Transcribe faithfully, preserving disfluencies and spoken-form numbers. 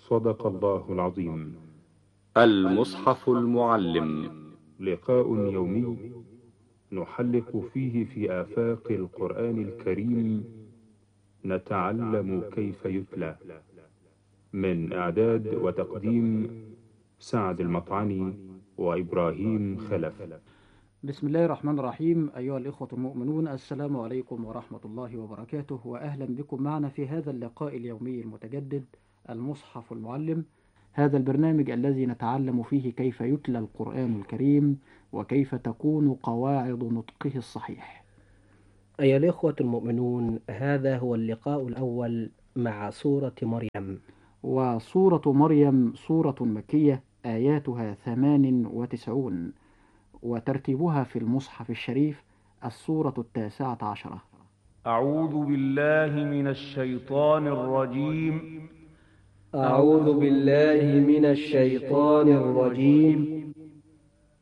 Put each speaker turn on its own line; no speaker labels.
صدق الله العظيم.
المصحف المعلم،
لقاء يومي نحلق فيه في آفاق القرآن الكريم، نتعلم كيف يتلى. من إعداد وتقديم سعد المطعني وإبراهيم خلف.
بسم الله الرحمن الرحيم. أيها الإخوة المؤمنون، السلام عليكم ورحمة الله وبركاته، وأهلا بكم معنا في هذا اللقاء اليومي المتجدد المصحف المعلم، هذا البرنامج الذي نتعلم فيه كيف يتلى القرآن الكريم وكيف تكون قواعد نطقه الصحيح.
أيها الإخوة المؤمنون، هذا هو اللقاء الأول مع سورة مريم.
وسورة مريم سورة مكية، آياتها ثمان وتسعون، وترتيبها في المصحف الشريف السورة التاسعة عشرة.
أعوذ بالله من الشيطان الرجيم.
أعوذ بالله من الشيطان الرجيم.